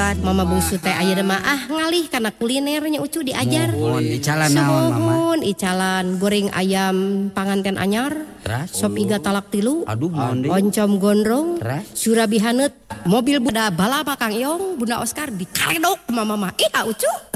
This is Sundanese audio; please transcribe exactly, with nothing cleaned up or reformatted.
Ustad mama bungsu teh aya mah ah ngalih karena kulinernya ucu diajar. Mohon icalan naon mama? Mohon icalan goreng ayam panganten anyar. Ras. Sop iga talak tilu. Aduh mohon deui. Oncom gondrong. Ras. Surabi haneut. Mobil buda balapa Kang Iong, Bunda Oscar dikaledok mama mah. Ih ucu.